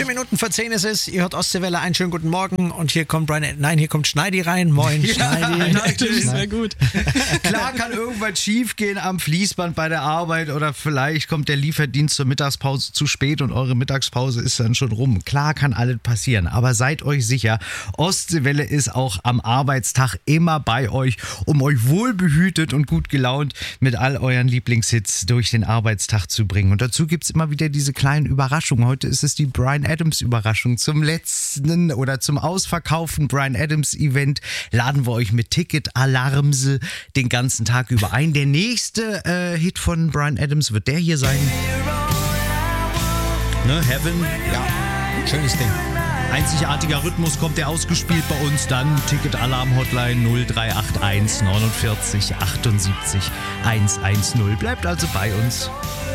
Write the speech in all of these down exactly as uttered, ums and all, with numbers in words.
Vier Minuten vor zehn ist es. Ihr hört Ostseewelle. Einen schönen guten Morgen. Und hier kommt Brian. Nein, hier kommt Schneidi rein. Moin, Schneidi. Ja, natürlich, sehr gut. Klar kann irgendwas schief gehen am Fließband bei der Arbeit oder vielleicht kommt der Lieferdienst zur Mittagspause zu spät und eure Mittagspause ist dann schon rum. Klar kann alles passieren, aber seid euch sicher, Ostseewelle ist auch am Arbeitstag immer bei euch, um euch wohlbehütet und gut gelaunt mit all euren Lieblingshits durch den Arbeitstag zu bringen. Und dazu gibt es immer wieder diese kleinen Überraschungen. Heute ist es die Bryan Adams Überraschung. Zum letzten oder zum ausverkauften Bryan Adams Event laden wir euch mit Ticket-Alarmse den ganzen Tag über ein. Der nächste äh, Hit von Bryan Adams wird der hier sein. Ne, Heaven. Ja, schönes Ding. Einzigartiger Rhythmus kommt der ausgespielt bei uns. Dann Ticket-Alarm-Hotline null drei acht eins neunundvierzig achtundsiebzig hundertzehn. Bleibt also bei uns.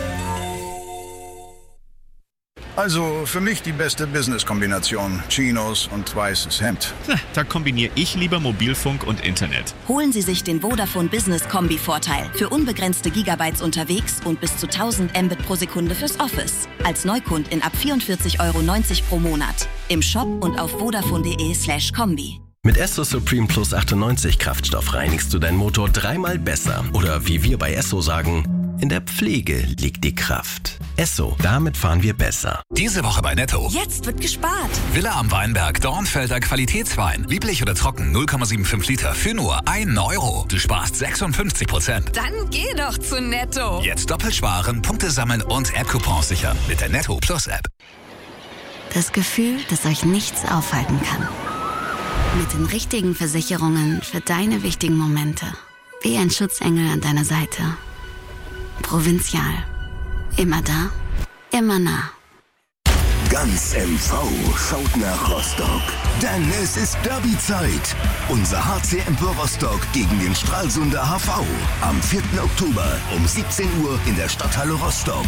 Also für mich die beste Business-Kombination. Chinos und weißes Hemd. Da kombiniere ich lieber Mobilfunk und Internet. Holen Sie sich den Vodafone Business Kombi-Vorteil. Für unbegrenzte Gigabytes unterwegs und bis zu tausend Mbit pro Sekunde fürs Office. Als Neukundin ab vierundvierzig Euro neunzig pro Monat. Im Shop und auf vodafone.de slash Kombi. Mit Esso Supreme Plus achtundneunzig Kraftstoff reinigst du deinen Motor dreimal besser. Oder wie wir bei Esso sagen, in der Pflege liegt die Kraft. Esso, damit fahren wir besser. Diese Woche bei Netto. Jetzt wird gespart. Villa am Weinberg, Dornfelder Qualitätswein. Lieblich oder trocken, null Komma fünfundsiebzig Liter für nur einen Euro. Du sparst sechsundfünfzig Prozent. Dann geh doch zu Netto. Jetzt doppelt sparen, Punkte sammeln und App-Coupons sichern mit der Netto Plus App. Das Gefühl, dass euch nichts aufhalten kann. Mit den richtigen Versicherungen für deine wichtigen Momente. Wie ein Schutzengel an deiner Seite. Provinzial. Immer da, immer nah. Ganz M V schaut nach Rostock. Denn es ist Derby-Zeit. Unser H C Empor Rostock gegen den Stralsunder H V. Am vierten Oktober um siebzehn Uhr in der Stadthalle Rostock.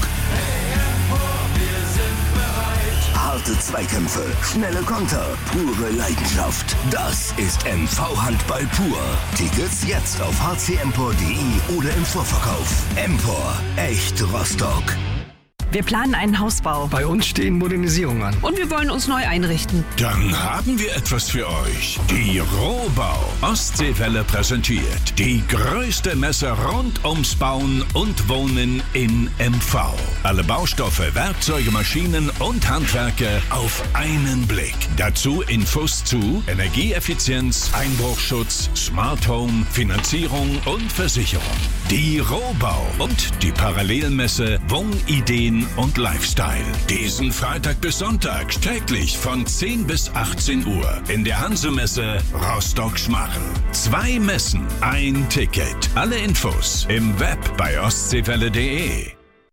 Harte Zweikämpfe, schnelle Konter, pure Leidenschaft. Das ist M V-Handball pur. Tickets jetzt auf h c empor punkt d e oder im Vorverkauf. Empor, echt Rostock. Wir planen einen Hausbau. Bei uns stehen Modernisierungen an. Und wir wollen uns neu einrichten. Dann haben wir etwas für euch. Die Rohbau. Ostseewelle präsentiert die größte Messe rund ums Bauen und Wohnen in M V. Alle Baustoffe, Werkzeuge, Maschinen und Handwerke auf einen Blick. Dazu Infos zu Energieeffizienz, Einbruchschutz, Smart Home, Finanzierung und Versicherung. Die Rohbau und die Parallelmesse Wohnideen und Lifestyle. Diesen Freitag bis Sonntag täglich von zehn bis achtzehn Uhr in der Hansemesse Rostock-Schmarrn. Zwei Messen, ein Ticket. Alle Infos im Web bei ostseewelle punkt de.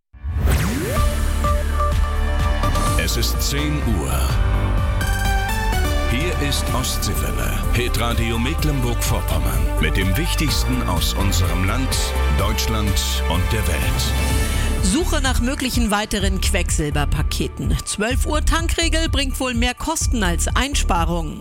Es ist zehn Uhr. Hier ist Ostseewelle, Hitradio Mecklenburg-Vorpommern mit dem Wichtigsten aus unserem Land, Deutschland und der Welt. Suche nach möglichen weiteren Quecksilberpaketen. zwölf Uhr Tankregel bringt wohl mehr Kosten als Einsparungen.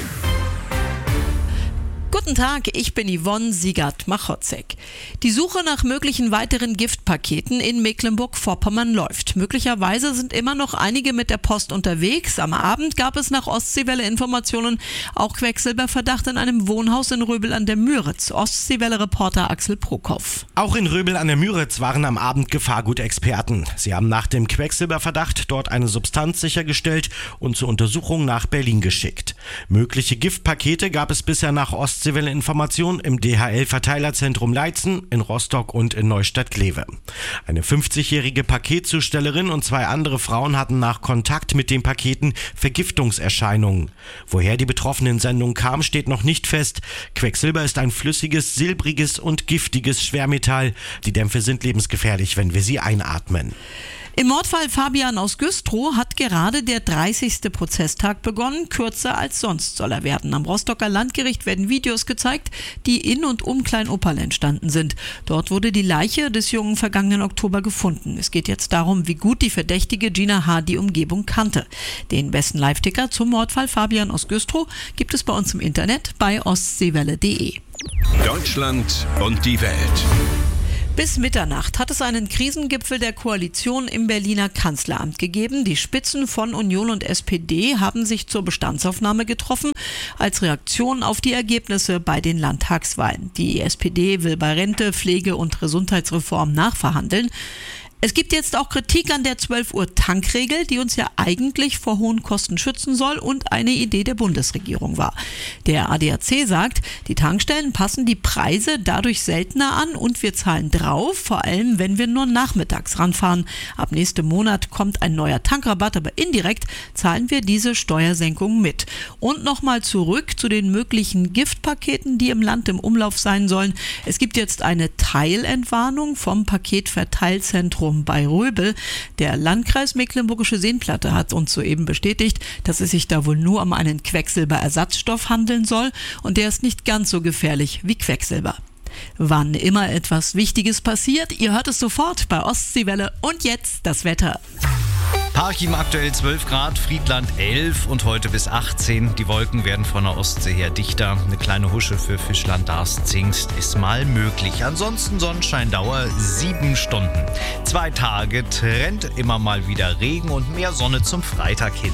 Guten Tag, ich bin Yvonne Siegert-Machotzek. Die Suche nach möglichen weiteren Giftpaketen in Mecklenburg-Vorpommern läuft. Möglicherweise sind immer noch einige mit der Post unterwegs. Am Abend gab es nach Ostseewelle Informationen auch Quecksilberverdacht in einem Wohnhaus in Röbel an der Müritz. Ostseewelle-Reporter Axel Prokop. Auch in Röbel an der Müritz waren am Abend Gefahrgutexperten. Sie haben nach dem Quecksilberverdacht dort eine Substanz sichergestellt und zur Untersuchung nach Berlin geschickt. Mögliche Giftpakete gab es bisher nach Ostseewelle Information im D H L-Verteilerzentrum Leitzen, in Rostock und in Neustadt-Glewe. Eine fünfzigjährige Paketzustellerin und zwei andere Frauen hatten nach Kontakt mit den Paketen Vergiftungserscheinungen. Woher die betroffenen Sendung kam, steht noch nicht fest. Quecksilber ist ein flüssiges, silbriges und giftiges Schwermetall. Die Dämpfe sind lebensgefährlich, wenn wir sie einatmen. Im Mordfall Fabian aus Güstrow hat gerade der dreißigste Prozesstag begonnen. Kürzer als sonst soll er werden. Am Rostocker Landgericht werden Videos gezeigt, die in und um Klein-Opperl entstanden sind. Dort wurde die Leiche des Jungen vergangenen Oktober gefunden. Es geht jetzt darum, wie gut die Verdächtige Gina H. die Umgebung kannte. Den besten Live-Ticker zum Mordfall Fabian aus Güstrow gibt es bei uns im Internet bei ostseewelle punkt de. Deutschland und die Welt. Bis Mitternacht hat es einen Krisengipfel der Koalition im Berliner Kanzleramt gegeben. Die Spitzen von Union und S P D haben sich zur Bestandsaufnahme getroffen als Reaktion auf die Ergebnisse bei den Landtagswahlen. Die S P D will bei Rente, Pflege und Gesundheitsreform nachverhandeln. Es gibt jetzt auch Kritik an der zwölf Uhr Tankregel, die uns ja eigentlich vor hohen Kosten schützen soll und eine Idee der Bundesregierung war. Der A D A C sagt, die Tankstellen passen die Preise dadurch seltener an und wir zahlen drauf, vor allem wenn wir nur nachmittags ranfahren. Ab nächstem Monat kommt ein neuer Tankrabatt, aber indirekt zahlen wir diese Steuersenkung mit. Und nochmal zurück zu den möglichen Giftpaketen, die im Land im Umlauf sein sollen. Es gibt jetzt eine Teilentwarnung vom Paketverteilzentrum bei Röbel. Der Landkreis Mecklenburgische Seenplatte hat uns soeben bestätigt, dass es sich da wohl nur um einen Quecksilberersatzstoff handeln soll und der ist nicht ganz so gefährlich wie Quecksilber. Wann immer etwas Wichtiges passiert, ihr hört es sofort bei Ostseewelle und jetzt das Wetter. Parchim aktuell zwölf Grad, Friedland elf und heute bis achtzehn. Die Wolken werden von der Ostsee her dichter. Eine kleine Husche für Fischland Darß-Zingst ist mal möglich. Ansonsten Sonnenscheindauer sieben Stunden. Zwei Tage trennt immer mal wieder Regen und mehr Sonne zum Freitag hin.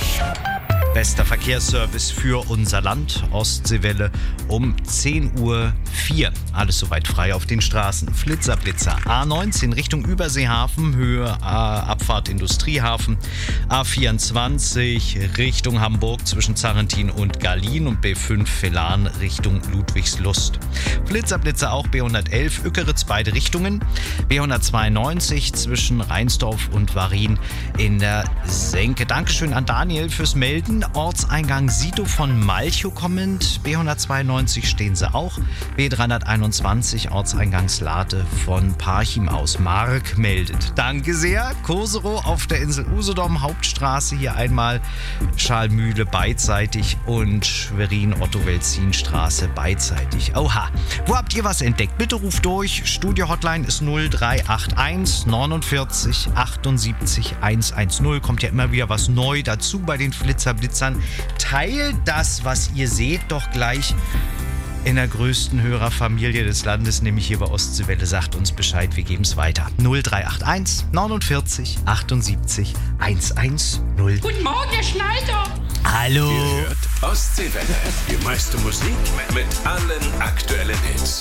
Bester Verkehrsservice für unser Land, Ostseewelle um zehn Uhr vier. Alles soweit frei auf den Straßen. Flitzerblitzer. A neunzehn Richtung Überseehafen, Höhe A, Abfahrt Industriehafen. A vierundzwanzig Richtung Hamburg zwischen Zarrentin und Gallien und B fünf Velan Richtung Ludwigslust. Flitzerblitzer auch B hundertelf, Ückeritz beide Richtungen. B hundertzweiundneunzig zwischen Rheinsdorf und Varin in der Senke. Dankeschön an Daniel fürs Melden. Ortseingang Sito von Malchow kommend. B hundertzweiundneunzig stehen sie auch. B dreihunderteinundzwanzig Ortseingangs-Late von Parchim aus. Mark meldet. Danke sehr. Koserow auf der Insel Usedom, Hauptstraße hier einmal. Schalmühle beidseitig und Schwerin-Otto-Welzin-Straße beidseitig. Oha. Wo habt ihr was entdeckt? Bitte ruft durch. Studio-Hotline ist null drei acht eins neunundvierzig achtundsiebzig hundertzehn. Kommt ja immer wieder was neu dazu bei den Flitzerblitzern. Teilt das, was ihr seht, doch gleich in der größten Hörerfamilie des Landes, nämlich hier bei Ostseewelle. Sagt uns Bescheid, wir geben es weiter. null drei acht eins neunundvierzig achtundsiebzig hundertzehn. Guten Morgen, Herr Schneider. Hallo. Ihr hört Ostseewelle. Die meiste Musik mit allen aktuellen Hits.